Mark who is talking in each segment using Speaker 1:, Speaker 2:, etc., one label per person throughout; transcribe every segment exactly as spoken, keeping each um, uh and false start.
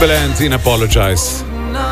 Speaker 1: Timbaland in Apologize.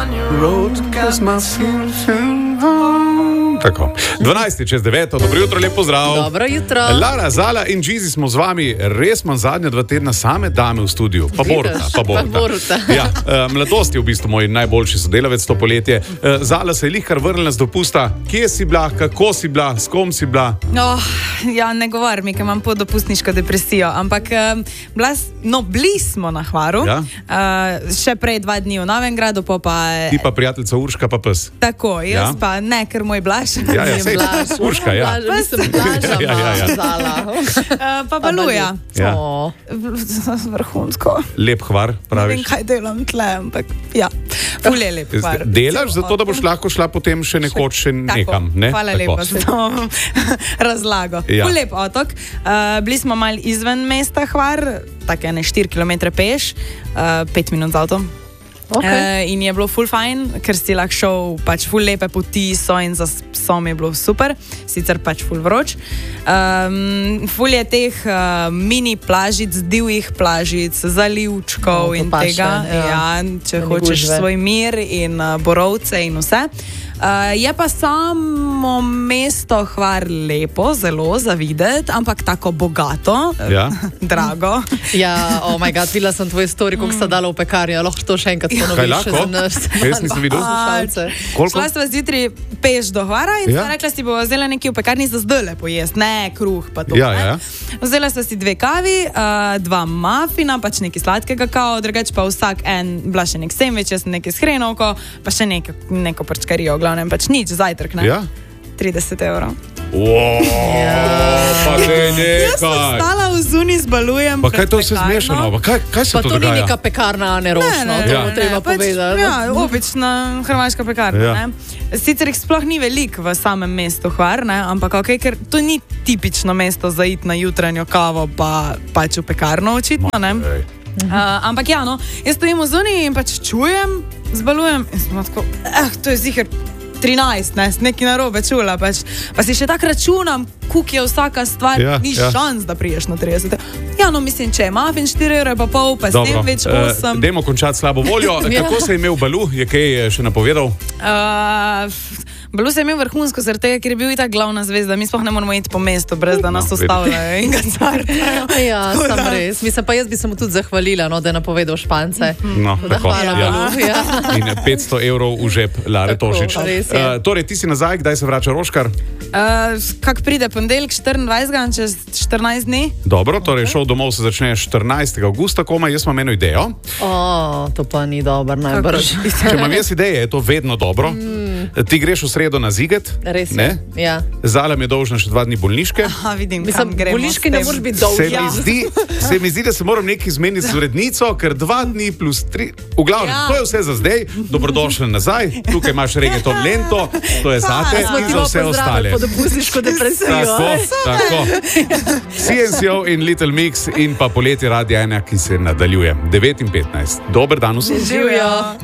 Speaker 1: Tako. dvanajst čez devet, dobro jutro, lep pozdrav.
Speaker 2: Dobro jutro.
Speaker 1: Lara, Zala in Džizi smo z vami, res imam zadnja dva tedna same dame v studiu. Pa Boruta, pa Boruta.
Speaker 2: Pa Boruta.
Speaker 1: Ja, uh, mladost je v bistvu moj najboljši sodelavec to poletje. Uh, Zala se je lihkar vrnila z dopusta. Kje si bila, kako si bila, s kom si bila?
Speaker 3: Oh, ja, ne govor mi, ker imam podopustniško depresijo, ampak um, bila, no, bili smo na Hvaru,
Speaker 1: Ja.
Speaker 3: uh, še prej dva dni v Novem gradu, pa pa...
Speaker 1: Ti pa prijateljica Urška pa pes.
Speaker 3: Tako, jaz
Speaker 1: Ja.
Speaker 3: pa ne, ker moj Blaž.
Speaker 1: Ja, ja, sej, Urška, ja.
Speaker 2: Blaž, mislim, Blaža
Speaker 1: Ja, ja, ja.
Speaker 2: Zala.
Speaker 3: Uh, pa Baluja.
Speaker 1: Ja.
Speaker 2: O,
Speaker 3: Vrhunsko.
Speaker 1: Lep Hvar,
Speaker 3: Ne vem,
Speaker 1: praviš.
Speaker 3: kaj delam tle, ampak ja, ful je lep Hvar.
Speaker 1: Delaš zato, da boš lahko šla potem še nekoč še nekam, ne?
Speaker 3: Hvala
Speaker 1: Tako.
Speaker 3: lepa za to razlago.
Speaker 1: Ja.
Speaker 3: Ful lep otok. Uh, bili smo mal izven mesta Hvar, tako ene štiri kilometre peš, uh, pet minut z avtom.
Speaker 2: okay.
Speaker 3: Uh, in je bilo ful fajn, ker si lahko šel, pač ful lepe poti so in za psom je bilo super, sicer pač ful vroč. Um, ful je teh uh, mini plažic, divjih plažic, zalivčkov
Speaker 2: No, to
Speaker 3: in
Speaker 2: pa še,
Speaker 3: tega,
Speaker 2: ja.
Speaker 3: ja, če
Speaker 2: Da ni
Speaker 3: hočeš
Speaker 2: gužve.
Speaker 3: svoj mir in uh, borovce in vse. Uh, je pa samo mesto Hvar lepo, zelo za videti, ampak tako bogato,
Speaker 1: Ja.
Speaker 3: drago.
Speaker 2: Ja, oh my god, videla sem tvoj story, koliko sta dala v pekarjo, lahko to še enkrat
Speaker 1: Kaj
Speaker 2: ponoviš.
Speaker 1: lahko?
Speaker 2: za nas.
Speaker 1: Jaz nisem videl.
Speaker 2: Poslušalce.
Speaker 1: Koliko?
Speaker 3: Šla sva zjutraj peš do Hvara in
Speaker 1: Ja.
Speaker 3: ja. rekla si, bo vzela nekaj v pekarni za zdajle pojesti, ne kruh pa to.
Speaker 1: Ja,
Speaker 3: ne.
Speaker 1: ja, ja.
Speaker 3: Vzela sva si dve kavi, uh, dva mafina, pač nekaj sladkega kao, drugače pa vsak en, bila še nek sendvič, jaz sem nekaj s hrenovko, pa še neko, neko prčkarijo, glavnem pač nič, zajtrk, ne?
Speaker 1: Ja?
Speaker 3: trideset evrov.
Speaker 1: Wow, pa ne
Speaker 3: Jaz sem
Speaker 1: nekaj.
Speaker 3: stala v zuni z balujem.
Speaker 1: Pa kaj
Speaker 3: pred
Speaker 1: to vse
Speaker 3: pekarno.
Speaker 1: zmešano? Pa kaj, kaj se
Speaker 2: Pa
Speaker 1: to
Speaker 2: to ni
Speaker 1: dogaja?
Speaker 2: neka pekarna neročno, to
Speaker 1: Ja.
Speaker 2: bo treba
Speaker 3: pač,
Speaker 2: povedati.
Speaker 3: Ja, obična hrvaška pekarna.
Speaker 1: Ja.
Speaker 3: Ja. Sicer jih sploh ni veliko v samem mestu Hvar, ne? Ampak okay, ker to ni tipično mesto za iti na jutranjo kavo, pa pač v pekarno očitno. Ne?
Speaker 1: Ej.
Speaker 3: Uh, ampak ja, no, jaz stojim v zuniji in pač čujem, zbalujem in sem tako, eh, to je ziher trinajst, ne, sem nekaj narobe čula, pač. Pa si še tako računam, koliko je vsaka stvar,
Speaker 1: Ja,
Speaker 3: ni
Speaker 1: ja.
Speaker 3: šans, da priješ na trideset. Ja, no, mislim, če je muffin štiri evre pa pol, pa
Speaker 1: Dobro,
Speaker 3: sendvič
Speaker 1: eh,
Speaker 3: osem.
Speaker 1: dajmo končati slabo voljo.
Speaker 2: Ja.
Speaker 1: Kako se je imel Balu? Je kaj eh, še napovedal?
Speaker 3: Uh, Balu se je imel vrhunsko, zaradi tega, ker je bil itak glavna zvezda. Mi sploh ne moramo iti po mestu, brez da nas
Speaker 1: No,
Speaker 3: ustavljajo in ga cartajo.
Speaker 2: Ja,
Speaker 3: Tako
Speaker 2: sam
Speaker 3: da-
Speaker 2: res. Mislim, pa jaz bi se mu tudi zahvalila, no, da je napovedal Špance.
Speaker 1: No,
Speaker 2: Da
Speaker 1: tako.
Speaker 2: hvala
Speaker 1: Ja.
Speaker 2: Balu. Ja.
Speaker 1: In petsto evrov v žep Lare
Speaker 2: Tako,
Speaker 1: Tošič.
Speaker 2: res je.
Speaker 1: Uh, torej, ti si nazaj, kdaj se vrača Roškar?
Speaker 3: Uh, kak pride ponedeljek štiriindvajsetega, čez štirinajst dni?
Speaker 1: Dobro, torej šov domov se začne štirinajstega avgusta, komaj jaz imam eno idejo.
Speaker 2: O, to pa ni dobro, najbrž.
Speaker 1: Če imam jaz ideje, je to vedno dobro. Ti greš v sredo na Ziget,
Speaker 2: Res je.
Speaker 1: ne?
Speaker 2: Ja.
Speaker 1: Zala mi je dolžna še dva dni bolniške.
Speaker 3: Aha, vidim,
Speaker 2: Mislim,
Speaker 3: kam gremo
Speaker 2: bolniški
Speaker 3: s
Speaker 2: ne
Speaker 3: tem.
Speaker 2: moreš biti
Speaker 1: Se
Speaker 2: dolžni.
Speaker 1: mi, zdi, se mi zdi, da se moram nekaj zmeniti z urednico, ker dva dni plus tri. V glavnem,
Speaker 3: Ja.
Speaker 1: to je vse za zdaj. Dobrodošli nazaj. Tukaj imaš reggaeton lento, to je zate
Speaker 2: Smo
Speaker 1: in
Speaker 2: ti
Speaker 1: za
Speaker 2: malo
Speaker 1: vse ostale.
Speaker 2: pozdravili pod opustniško depresijo.
Speaker 1: Tako, tako. C N C O in Little Mix in pa poletje Radia ena, ki se nadaljuje. devet in petnajst. Dober dan vsem.
Speaker 2: Živijo.